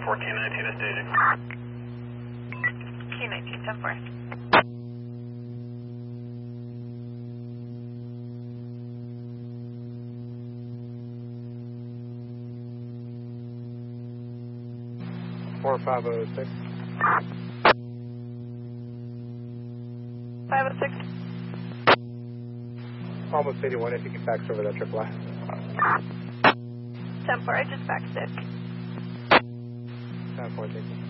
K19 is staging. K19, 10-4. Four 506. 506. Almost 81, if you can fax over that triple I. 10-4, I just faxed it. 10-4, thank you.